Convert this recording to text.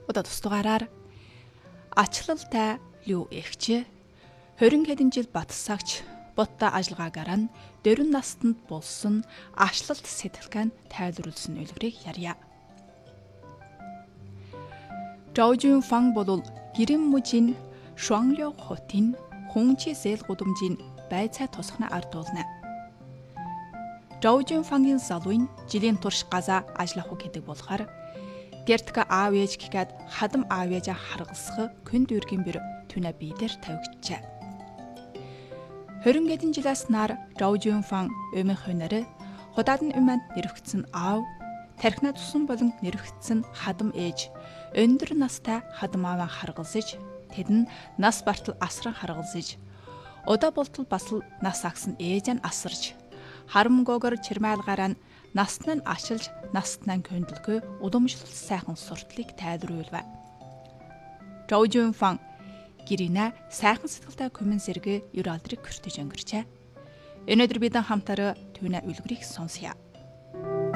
Одоо тусдугаараар ачлалтай Лю эгч 20 хэдэн жил батсагч боттой ажиллагаагаар нь 40 настанд болсон ачлалт сэтгэлгээнд тайлбарлсан үлгэрийг ярья. Зhao Junfang бол гэрэн мужийн Shuangliu хотын Хунчи зээл гудамжийн байцаа тусахна ард уулна. Zhao Junfang-ийн залууын жилийн турш газаа ажиллах гэдэг болохоор гэртгэ аав ээж гэхэд хадам аав ээжээ харгалсах күнд үргийн бэр түнэ биедэр тавигчжээ. 20 хэдэн жилээс нар Zhao Junfang өмөх хөнөрө худаадан өмөнд нэрвэгдсэн аав, тархинаа тусан болон нэрвэгдсэн хадам ээж, өндөр настай хадам ааваа харгалзаж, тэд нь нас бартал асран харгалзаж, удаа болтол бас л нас агсан ээж нь асарж, харамгоогоор чирмайлгаараа насны нь ашилж, насны нь көндөлгөө удамшлал сайхан суртлыг тайлбарлав. Zhao Junfang гэрийнэ сайхан сэтгэлтэй коммен сэргэ ер алдрыг хүртэж өнгөрчээ. Өнөөдөр бид хамтараа түүний үлгэрийг сонсъё.